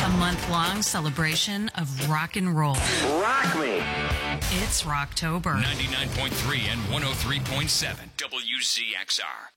A month-long celebration of rock and roll. Rock me. It's Rocktober. 99.3 and 103.7 WZXR.